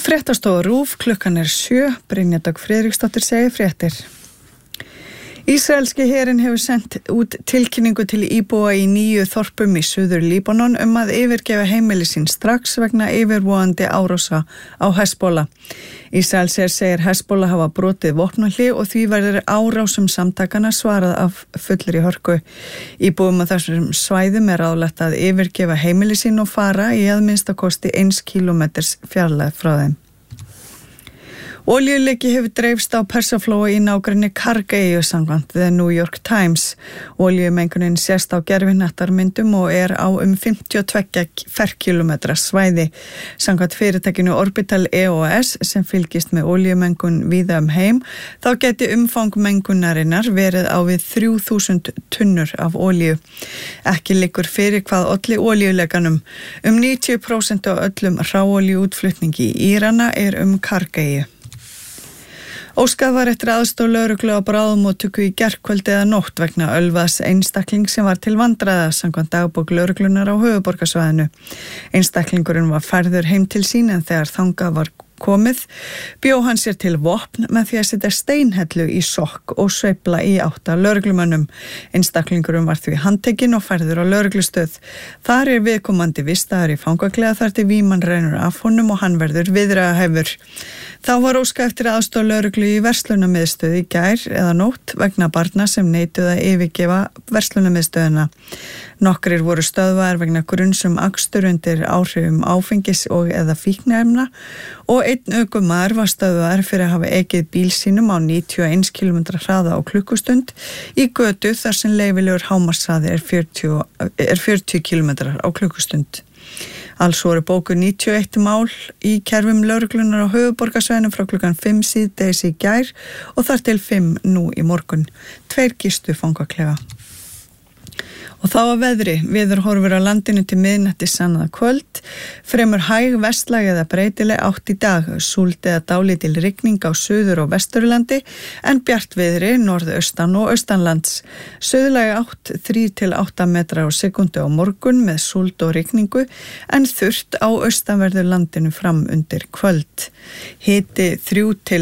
Fréttastofa RÚV, klukkan 7, Brynja Dögg Friðriksdóttir segir fréttir. Ísraelski herinn hefur sendt út tilkynningu til íbúa í 9 þorpum í Suður Líbanon að yfirgefa heimili sín strax vegna yfirvofandi árása á Hezbollah. Ísraelsher segir Hezbollah hafa brotið vopnahlé og því verður árásum samtakana svarað af fullri hörku. Íbúum á þessum svæðum ráðlagt að yfirgefa heimili sín og fara í að minnstakosti 1 kílómeters fjarlægð frá þeim. Olíuleki hefur dreifst á Persaflóa í nágrenni Kargaeyju samkvæmt The New York Times. Olíumengunin sést á gervihnattarmyndum og á 52 ferkílómetra svæði. Samkvæmt fyrirtækinu Orbital EOS sem fylgist með olíumengun víða heim, þá gæti umfang mengunarinnar verið á við 3000 tunnur af olíu. Ekki liggur fyrir hvað olli olíulekanum. 90% af öllum hráolíuútflutningi í Írana Kargaeyju. Óskað var eftir aðstoð lögreglu á bráðamóttöku í gærkvöldi eða nótt vegna ölvaðs einstakling sem var til vandræða samkvæmt dagbók lögreglunar á höfuðborgarsvæðinu. Einstaklingurinn var færður heim til sín en þegar þangað var komið, bjó hann sér til vopn með því að setja steinhellu í sokk og sveifla í átt að lögreglumönnum. Einstaklingurinn var því handtekinn og færður á lögreglustöð. Þar viðkomandi vistaður í fangaklefa þar til víman rennur af honum og hann verður viðræðahæfur. Þá var óskað eftir aðstoð lögreglu í verslunarmiðstöð í gær eða nótt vegna barna sem neituðu að yfirgefa verslunarmiðstöðina. Nokkrir voru stöðvaðir vegna gruns akstur undir áhrifum áfengis og eða fíkniefna og einn ökumaður var stöðvaður fyrir að hafa ekið bíl sínum á 91 km hraða á klukkustund í götu þar sem leyfilegur hámarkshraði er 40 km á klukkustund. Alls voru bókuð 91 mál í kerfum lögreglunar á höfuðborgarsvæðinu frá klukkan 5 síðdegis í gær og þar til 5 nú í morgun. 2 gistu fangaklefa. Og þá að veðri, veðurhorfur á landinu til miðnættis annað kvöld, fremur hæg vestlæg eða breytileg átt í dag, súld eða dálítil rigning á suður- og vesturlandi, en bjart veðri norðaustan og austanlands. Suðlæg átt 3 til 8 metrar á sekundu á morgun með súld og rigningu, en þurrt á austanverðu landinu fram undir kvöld. Hiti 3 til